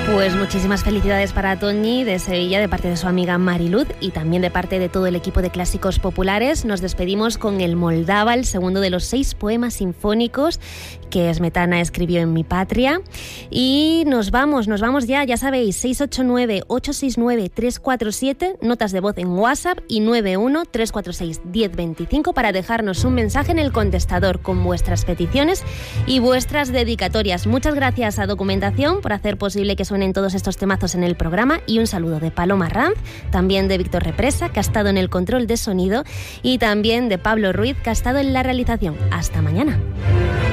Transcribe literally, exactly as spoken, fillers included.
Pues muchísimas felicidades para Toñi de Sevilla, de parte de su amiga Mariluz y también de parte de todo el equipo de Clásicos Populares. Nos despedimos con el Moldava, el segundo de los seis poemas sinfónicos que Smetana escribió en Mi Patria. Y nos vamos, nos vamos ya, ya sabéis, seis ocho nueve, ocho seis nueve, tres cuatro siete, notas de voz en WhatsApp y nueve uno, tres cuatro seis, uno cero dos cinco para dejarnos un mensaje en el contestador con vuestras peticiones y vuestras dedicatorias. Muchas gracias a Documentación por hacer posible que suenen todos estos temazos en el programa y un saludo de Paloma Ranz, también de Víctor Represa, que ha estado en el control de sonido, y también de Pablo Ruiz, que ha estado en la realización. Hasta mañana.